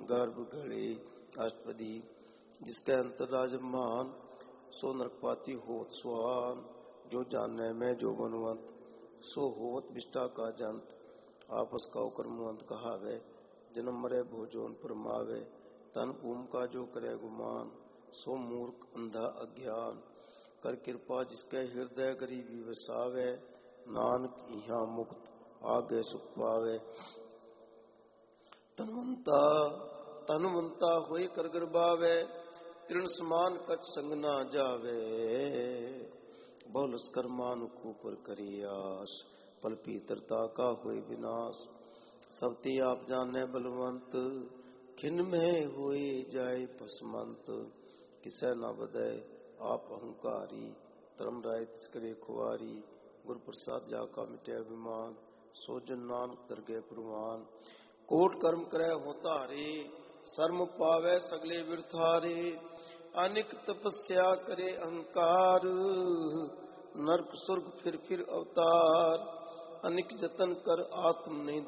गर्भ घड़े अष्टपदी। जिसके अंतर राजमान सो नरकपाती होत सुहान। जो जाने में जो बनवंत सो होत विष्टा का जंत। आपस का कर्मवंत कहावे जन्म मरे भोजोन परमावे। तन भूम का जो करे गुमान सो मूर्ख अंधा अज्ञान। कर कृपा जिसके हृदय गरीबी वसावे। नानक इहाँ मुक्त आगे सुख पावे। तनवंता होए कर गर्भावे। तृण समान कछ संग ना जावे। बहुलस कर्मान ऊपर करी आस। पल पीतरता का होए विनाश। सबती आप जाने बलवंत खिन में होए जाए भस्मंत। किसे न बदे आप अहंकारी धर्म राय तिसकरे खुआरी। गुर प्रसाद जाका मिटे अभिमान सो जन नानक दरगे प्रवान। कोट कर्म करे होतारे शर्म पावे सगले बिरथारे। अनिक तपस्या करे अहंकार नरक सुर्ग फिर अवतार। अनिक जतन कर आत्म नहीं